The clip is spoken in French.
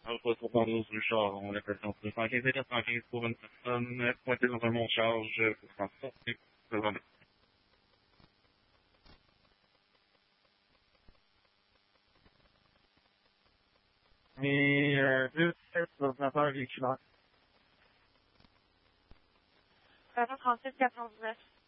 392 rue Char, on appelle ça 215 et 415 pour une personne pointée dans un monte-charge pour transporter présentement. Et 2-7 ordinateur véhiculaire. 437 419.